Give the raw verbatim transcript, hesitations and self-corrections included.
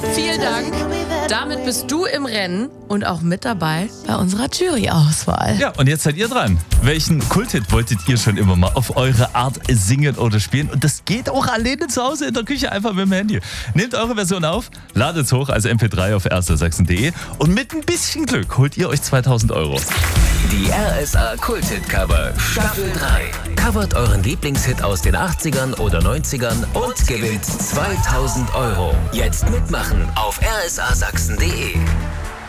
Vielen Dank. Damit bist du im Rennen und auch mit dabei bei unserer Jury-Auswahl. Ja, und jetzt seid ihr dran. Welchen Kulthit wolltet ihr schon immer mal auf eure Art singen oder spielen? Und das geht auch alleine zu Hause in der Küche einfach mit dem Handy. Nehmt eure Version auf, ladet es hoch als M P drei auf r s a sachsen punkt d e und mit ein bisschen Glück holt ihr euch zweitausend Euro. Die R S A Kulthit-Cover Staffel drei. Covert euren Lieblingshit aus den achtzigern oder neunzigern und gewinnt zweitausend Euro. Jetzt mitmachen auf r s a sachsen punkt d e.